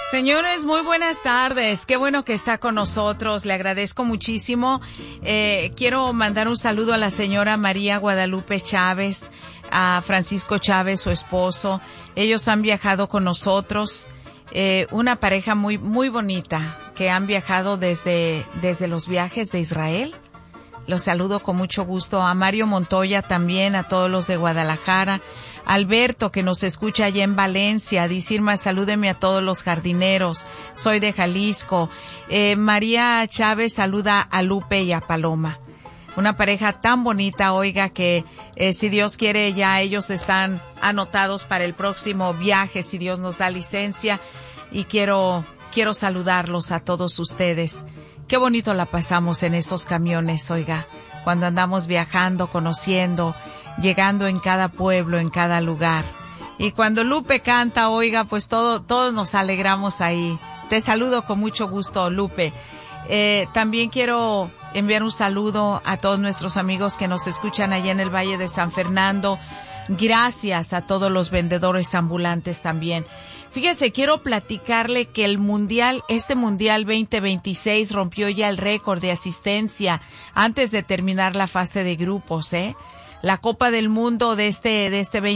Señores, muy buenas tardes. Qué bueno que está con nosotros. Le agradezco muchísimo. Quiero mandar un saludo a la señora María Guadalupe Chávez, a Francisco Chávez, su esposo. Ellos han viajado con nosotros. Una pareja muy, muy bonita que han viajado desde los viajes de Israel. Los saludo con mucho gusto. A Mario Montoya también, a todos los de Guadalajara. Alberto, que nos escucha allá en Valencia, dice: Irma, salúdeme a todos los jardineros, soy de Jalisco. María Chávez saluda a Lupe y a Paloma. Una pareja tan bonita, oiga, que si Dios quiere ya ellos están anotados para el próximo viaje, si Dios nos da licencia, y quiero saludarlos a todos ustedes. Qué bonito la pasamos en esos camiones, oiga, cuando andamos viajando, conociendo, llegando en cada pueblo, en cada lugar. Y cuando Lupe canta, oiga, pues todos nos alegramos ahí. Te saludo con mucho gusto, Lupe. También quiero enviar un saludo a todos nuestros amigos que nos escuchan allá en el Valle de San Fernando. Gracias a todos los vendedores ambulantes también. Fíjese, quiero platicarle que este Mundial 2026 rompió ya el récord de asistencia antes de terminar la fase de grupos, La Copa del Mundo de este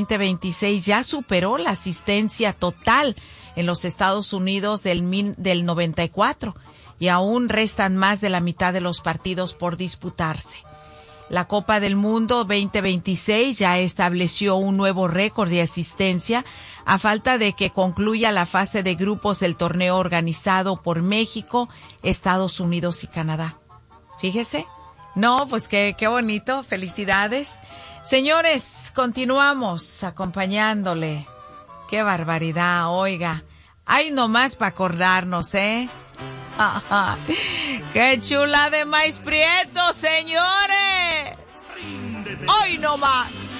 2026 ya superó la asistencia total en los Estados Unidos del 94 y aún restan más de la mitad de los partidos por disputarse. La Copa del Mundo 2026 ya estableció un nuevo récord de asistencia a falta de que concluya la fase de grupos del torneo organizado por México, Estados Unidos y Canadá. Fíjese. No, pues qué bonito. Felicidades. Señores, continuamos acompañándole. Qué barbaridad, oiga. Ay, nomás para acordarnos, ¡Qué chula de maíz prieto, señores! ¡Hoy nomás!